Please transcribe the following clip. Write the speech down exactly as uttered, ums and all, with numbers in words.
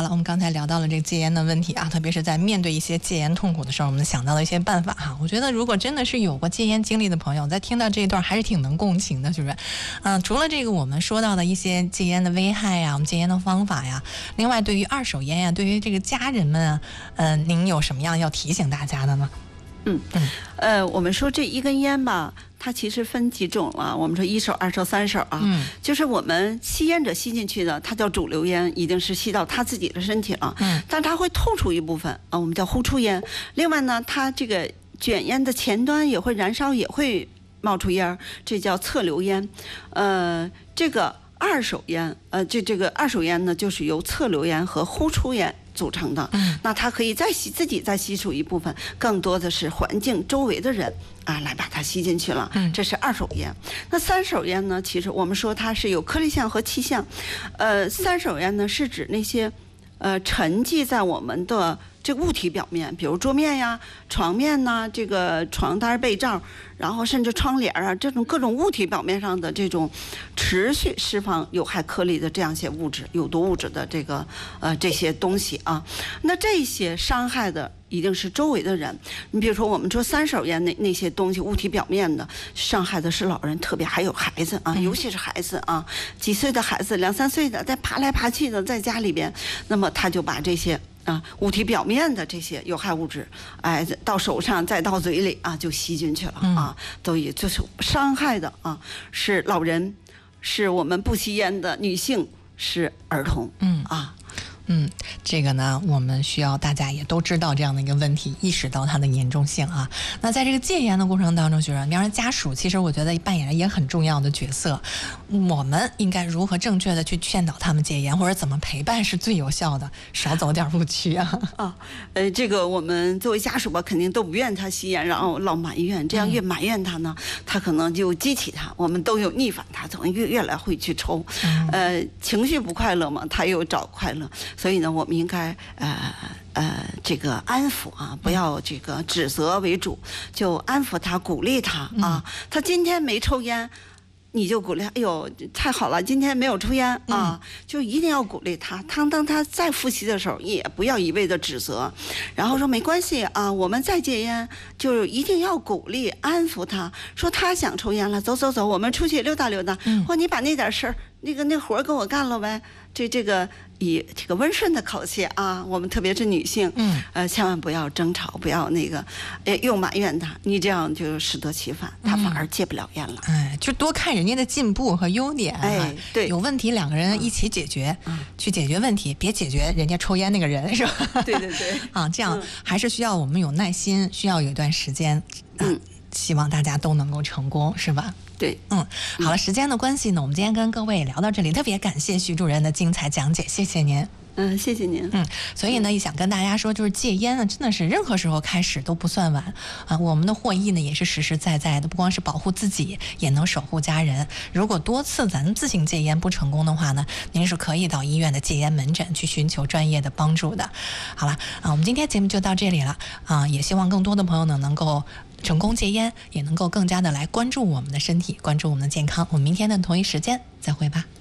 好了，我们刚才聊到了这个戒烟的问题啊，特别是在面对一些戒烟痛苦的时候，我们想到了一些办法哈。我觉得如果真的是有过戒烟经历的朋友，在听到这一段还是挺能共情的，是不是？嗯、呃，除了这个我们说到的一些戒烟的危害呀，我们戒烟的方法呀，另外对于二手烟呀，对于这个家人们啊，嗯、呃，您有什么样要提醒大家的呢？ 嗯嗯，呃，我们说这一根烟吧，它其实分几种了。我们说一手、二手、三手啊，嗯，就是我们吸烟者吸进去的，它叫主流烟，一定是吸到他自己的身体了，嗯，但它会透出一部分啊，我们叫呼出烟。另外呢，它这个卷烟的前端也会燃烧，也会冒出烟，这叫侧流烟。呃，这个二手烟，呃，这这个二手烟呢，就是由侧流烟和呼出烟组成的，嗯，那它可以再吸自己再吸出一部分，更多的是环境周围的人啊来把它吸进去了，嗯，这是二手烟。那三手烟呢，其实我们说它是有颗粒相和气相，呃，三手烟呢是指那些呃沉积在我们的这个物体表面，比如桌面呀、床面呐、这个床单被罩，然后甚至窗帘啊，这种各种物体表面上的这种持续释放有害颗粒的这样一些物质、有毒物质的这个呃这些东西啊，那这些伤害的一定是周围的人。你比如说，我们说三手烟那那些东西，物体表面的伤害的是老人，特别还有孩子啊，尤其是孩子啊，几岁的孩子，两三岁的，在爬来爬去的，在家里边，那么他就把这些。啊，物体表面的这些有害物质，哎，到手上再到嘴里啊，就吸进去了啊，都也就是伤害的啊，是老人，是我们不吸烟的女性，是儿童，嗯啊。 嗯，这个呢，我们需要大家也都知道这样的一个问题，意识到它的严重性啊。那在这个戒烟的过程当中，学生，比方说家属，其实我觉得扮演了也很重要的角色。我们应该如何正确的去劝导他们戒烟，或者怎么陪伴是最有效的，少走点误区啊？ 啊，呃，这个我们作为家属吧，肯定都不愿他吸烟，然后老埋怨，这样越埋怨他呢，他可能就激起他，我们都有逆反他，总越越来会去抽，呃，情绪不快乐嘛，他又找快乐。所以呢，我们应该呃呃这个安抚啊，不要这个指责为主，就安抚他，鼓励他啊。他今天没抽烟，你就鼓励，哎呦，太好了，今天没有抽烟啊，就一定要鼓励他。他当他再复习的时候，也不要一味的指责，然后说没关系啊，我们再戒烟，就一定要鼓励安抚他，说他想抽烟了，走走走，我们出去溜达溜达，或你把那点事儿。那个那活儿给我干了呗，这这个以这个温顺的口气啊，我们特别是女性，嗯，呃，千万不要争吵，不要那个，哎，又埋怨他，你这样就适得其反，他反而戒不了烟了。 哎，就多看人家的进步和优点， 哎，对， 有问题两个人一起解决，嗯、去解决问题，别解决人家抽烟那个人，是吧？ 对对对， 啊，这样还是需要我们有耐心，需要有一段时间，嗯，希望大家都能够成功，是吧？ 对， 嗯，好了，时间的关系呢，我们今天跟各位也聊到这里，特别感谢徐主任的精彩讲解，谢谢您。 嗯，谢谢您。 嗯，所以呢，也想跟大家说，就是戒烟呢，真的是任何时候开始都不算晚啊。我们的获益呢，也是实实在在的，不光是保护自己，也能守护家人。如果多次咱们自行戒烟不成功的话呢，您是可以到医院的戒烟门诊去寻求专业的帮助的。好了啊，我们今天节目就到这里了啊，也希望更多的朋友呢能够成功戒烟，也能够更加的来关注我们的身体，关注我们的健康。我们明天的同一时间再会吧。